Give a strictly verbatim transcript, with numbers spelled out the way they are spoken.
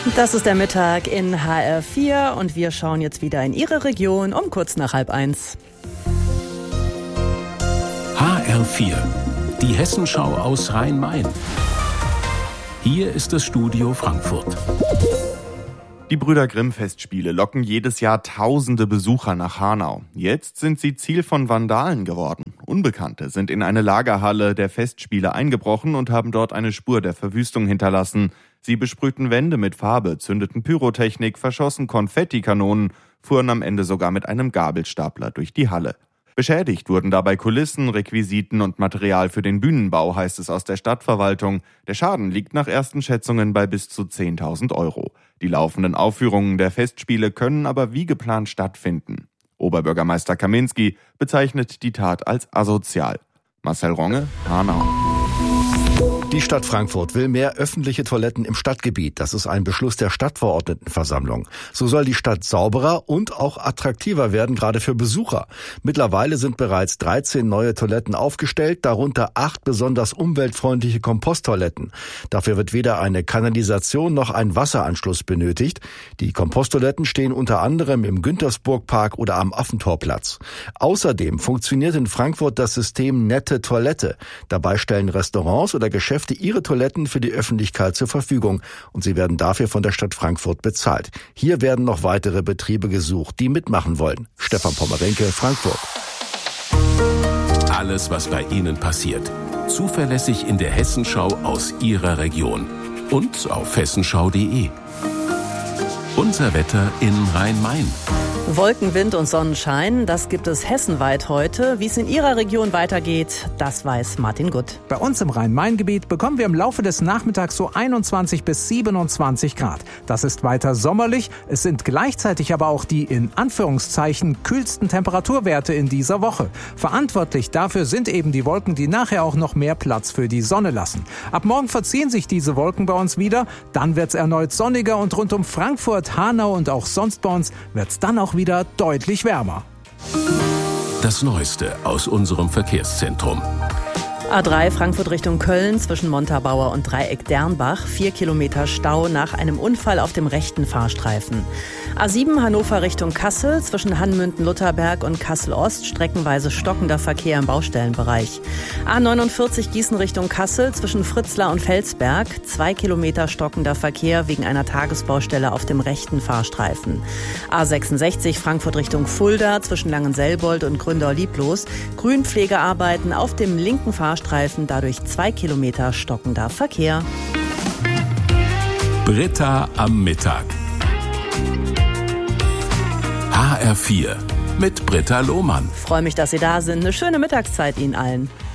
Das ist der Mittag in H R vier und wir schauen jetzt wieder in Ihre Region um kurz nach halb eins. H R vier, die Hessenschau aus Rhein-Main. Hier ist das Studio Frankfurt. Die Brüder Grimm-Festspiele locken jedes Jahr tausende Besucher nach Hanau. Jetzt sind sie Ziel von Vandalen geworden. Unbekannte sind in eine Lagerhalle der Festspiele eingebrochen und haben dort eine Spur der Verwüstung hinterlassen. Sie besprühten Wände mit Farbe, zündeten Pyrotechnik, verschossen Konfettikanonen, fuhren am Ende sogar mit einem Gabelstapler durch die Halle. Beschädigt wurden dabei Kulissen, Requisiten und Material für den Bühnenbau, heißt es aus der Stadtverwaltung. Der Schaden liegt nach ersten Schätzungen bei bis zu zehntausend Euro. Die laufenden Aufführungen der Festspiele können aber wie geplant stattfinden. Oberbürgermeister Kaminski bezeichnet die Tat als asozial. Marcel Ronge, Hanau. Die Stadt Frankfurt will mehr öffentliche Toiletten im Stadtgebiet. Das ist ein Beschluss der Stadtverordnetenversammlung. So soll die Stadt sauberer und auch attraktiver werden, gerade für Besucher. Mittlerweile sind bereits dreizehn neue Toiletten aufgestellt, darunter acht besonders umweltfreundliche Komposttoiletten. Dafür wird weder eine Kanalisation noch ein Wasseranschluss benötigt. Die Komposttoiletten stehen unter anderem im Güntersburg-Park oder am Affentorplatz. Außerdem funktioniert in Frankfurt das System Nette Toilette. Dabei stellen Restaurants oder Geschäfte ihre Toiletten für die Öffentlichkeit zur Verfügung und sie werden dafür von der Stadt Frankfurt bezahlt. Hier werden noch weitere Betriebe gesucht, die mitmachen wollen. Stefan Pommerenke, Frankfurt. Alles, was bei Ihnen passiert, zuverlässig in der Hessenschau aus Ihrer Region und auf hessenschau punkt de. Unser Wetter in Rhein-Main. Wolken, Wind und Sonnenschein, das gibt es hessenweit heute. Wie es in Ihrer Region weitergeht, das weiß Martin Gutt. Bei uns im Rhein-Main-Gebiet bekommen wir im Laufe des Nachmittags so einundzwanzig bis siebenundzwanzig Grad. Das ist weiter sommerlich. Es sind gleichzeitig aber auch die in Anführungszeichen kühlsten Temperaturwerte in dieser Woche. Verantwortlich dafür sind eben die Wolken, die nachher auch noch mehr Platz für die Sonne lassen. Ab morgen verziehen sich diese Wolken bei uns wieder. Dann wird es erneut sonniger und rund um Frankfurt, Hanau und auch sonst bei uns wird es dann auch wieder deutlich wärmer. Das Neueste aus unserem Verkehrszentrum. A drei Frankfurt Richtung Köln zwischen Montabaur und Dreieck Dernbach. Vier Kilometer Stau nach einem Unfall auf dem rechten Fahrstreifen. A sieben Hannover Richtung Kassel zwischen Hanmünden-Lutherberg und Kassel-Ost. Streckenweise stockender Verkehr im Baustellenbereich. A neunundvierzig Gießen Richtung Kassel zwischen Fritzlar und Felsberg. Zwei Kilometer stockender Verkehr wegen einer Tagesbaustelle auf dem rechten Fahrstreifen. A sechsundsechzig Frankfurt Richtung Fulda zwischen Langenselbold und Gründau-Lieblos. Grünpflegearbeiten auf dem linken Fahrstreifen. Streifen, dadurch zwei Kilometer stockender Verkehr. Britta am Mittag. H R vier mit Britta Lohmann. Freue mich, dass Sie da sind. Eine schöne Mittagszeit Ihnen allen.